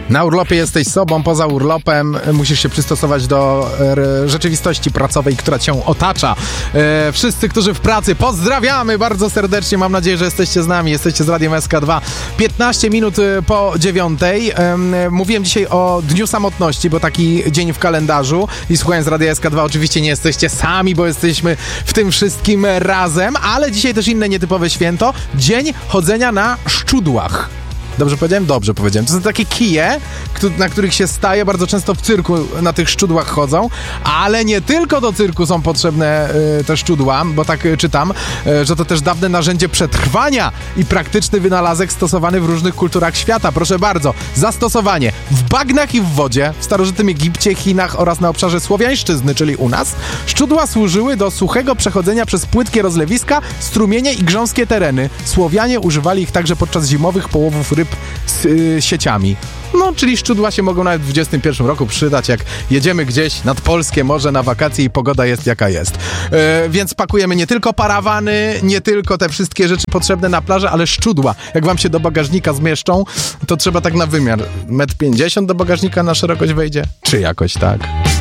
Na urlopie jesteś sobą, poza urlopem musisz się przystosować do rzeczywistości pracowej, która cię otacza. Wszyscy, którzy w pracy, pozdrawiamy bardzo serdecznie. Mam nadzieję, że jesteście z nami, jesteście z Radiem SK2. 15 minut po 9:00. Mówiłem dzisiaj o Dniu Samotności, bo taki dzień w kalendarzu. I słuchając Radia SK2 oczywiście nie jesteście sami, bo jesteśmy w tym wszystkim razem. Ale dzisiaj też inne nietypowe święto. Dzień chodzenia na szczudłach. Dobrze powiedziałem? Dobrze powiedziałem. To są takie kije, na których się staje. Bardzo często w cyrku na tych szczudłach chodzą, ale nie tylko do cyrku są potrzebne te szczudła, bo tak czytam, że to też dawne narzędzie przetrwania i praktyczny wynalazek stosowany w różnych kulturach świata. Proszę bardzo, zastosowanie w bagnach i w wodzie, w starożytnym Egipcie, Chinach oraz na obszarze słowiańszczyzny, czyli u nas, szczudła służyły do suchego przechodzenia przez płytkie rozlewiska, strumienie i grząskie tereny. Słowianie używali ich także podczas zimowych połowów ryb z sieciami. No, czyli szczudła się mogą nawet w 21 roku przydać, jak jedziemy gdzieś nad polskie morze na wakacje i pogoda jest jaka jest. Więc pakujemy nie tylko parawany, nie tylko te wszystkie rzeczy potrzebne na plażę, ale szczudła. Jak wam się do bagażnika zmieszczą, to trzeba tak na wymiar. 1,50 m do bagażnika na szerokość wejdzie? Czy jakoś tak?